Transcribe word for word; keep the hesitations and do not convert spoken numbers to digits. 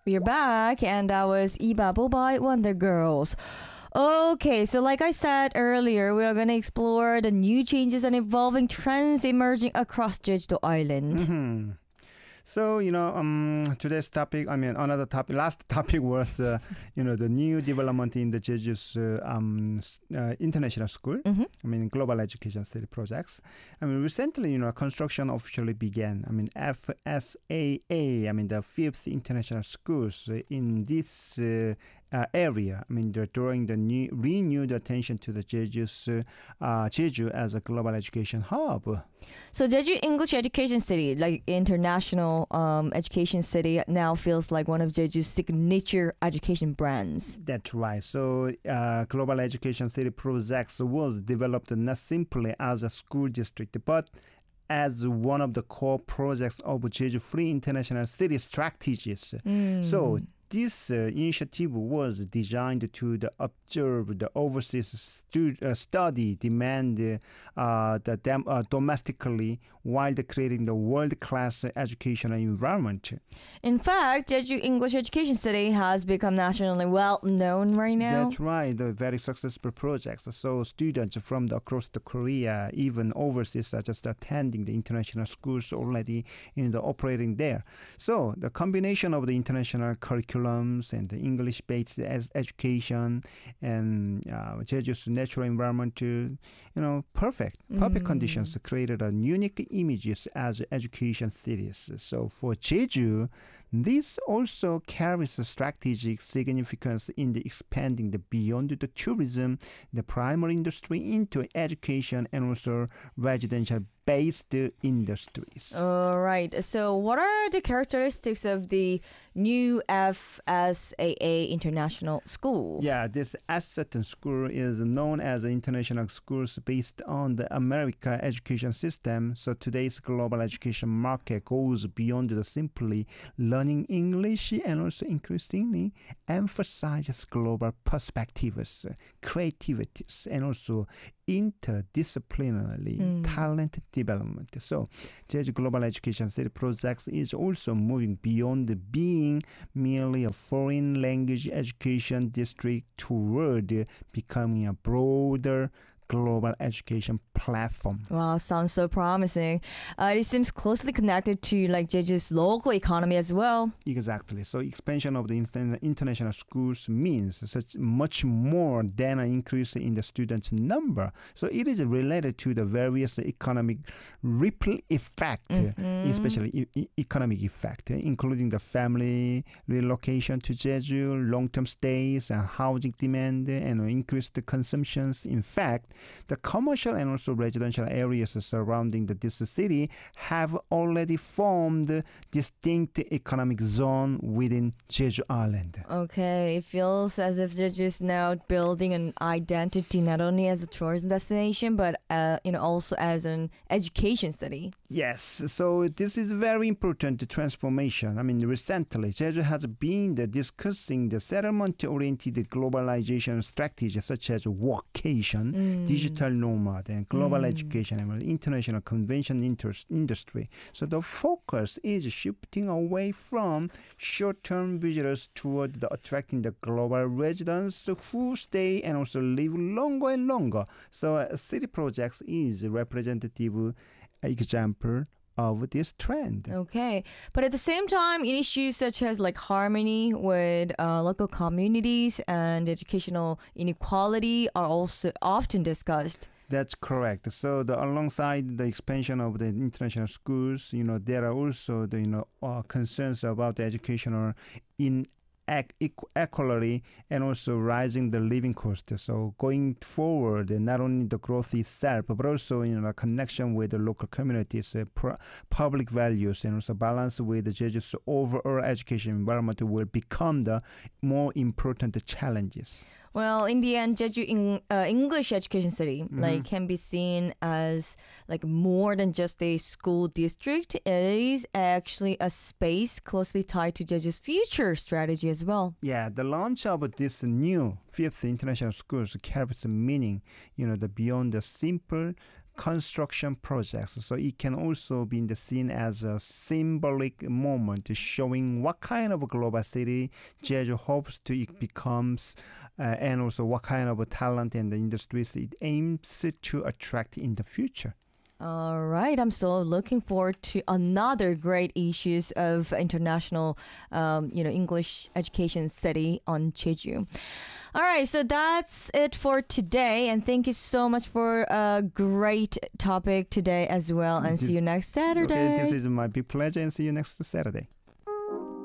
We're back, and that was Ibabo by Wonder Girls. Okay, so like I said earlier, we are going to explore the new changes and evolving trends emerging across Jeju Island. Mhm. So, you know, um, today's topic, I mean, another topic, last topic was, uh, you know, the new development in the Jeju's uh, um, s- uh, international school. Mm-hmm. I mean, global education study projects. I mean, recently, you know, construction officially began. I mean, F S A A, I mean, the fifth international schools uh, in this uh, uh, area. I mean, they're drawing the new, renewed attention to the Jeju's, uh, uh, Jeju as a global education hub. So Jeju English Education City, like international um, education city, now feels like one of Jeju's signature education brands. That's right. So, uh, Global Education City Projects was developed not simply as a school district, but as one of the core projects of Jeju Free International City strategies. Mm. So, this uh, initiative was designed to the observe the overseas stu- uh, study demand uh, the dem- uh, domestically while the creating the world-class educational environment. In fact, Jeju English Education City has become nationally well known right now. That's right, the very successful projects. So students from the, across the Korea, even overseas, are just attending the international schools already in the operating there. So the combination of the international curriculums and the English-based as education and uh, Jeju's natural environment, to, you know, perfect, perfect Mm. conditions created a unique images as education cities. So for Jeju, this also carries a strategic significance in the expanding the beyond the tourism, the primary industry into education and also residential based industries. All right. So, what are the characteristics of the new F S A A International School? Yeah, this Asseton School is known as international schools based on the American education system. So today's global education market goes beyond the simply learning English and also increasingly emphasizes global perspectives, creativities, and also interdisciplinary Mm. talent development. So Jeju Global Education City Projects is also moving beyond being merely a foreign language education district toward becoming a broader global education platform. Wow, sounds so promising. Uh, it seems closely connected to like Jeju's local economy as well. Exactly. So expansion of the inter- international schools means such much more than an increase in the students' number. So it is related to the various economic ripple effect, Mhm. especially e- e- economic effect, including the family relocation to Jeju, long-term stays, and housing demand, and increased consumptions. In fact, the commercial and also residential areas surrounding the, this city have already formed distinct economic zone within Jeju Island. Okay, it feels as if they're just now building an identity not only as a tourism destination but uh, you know also as an education city. Yes, so this is very important transformation. I mean, recently Jeju has been the discussing the settlement-oriented globalization strategies such as workation, Mm. digital nomad, and global Mm. education and international convention inter- industry. So the focus is shifting away from short-term visitors toward the attracting the global residents who stay and also live longer and longer. So uh, city projects is a representative example of this trend. Okay, but at the same time, issues such as like harmony with uh, local communities and educational inequality are also often discussed. That's correct. So the alongside the expansion of the international schools, you know, there are also the you know uh, concerns about the educational in equality and also rising the living cost. So going forward, not only the growth itself, but also you know a connection with the local communities, uh, pro- public values, and also balance with the Jeju's overall education environment will become the more important challenges. Well, in the end, Jeju in, uh, English Education City like can be seen as like more than just a school district. It is actually a space closely tied to Jeju's future strategy as well. Yeah, the launch of this new fifth international schools carries a meaning, you know, the beyond the simple construction projects. So it can also be seen as a symbolic moment showing what kind of a global city Jeju hopes to it becomes, uh, and also what kind of a talent and the industries it aims to attract in the future. All right, I'm still looking forward to another great issues of international, um, you know, English education study on Jeju. All right, so that's it for today, and thank you so much for a great topic today as well. And This- see you next Saturday. Okay, this is my big pleasure, and see you next Saturday.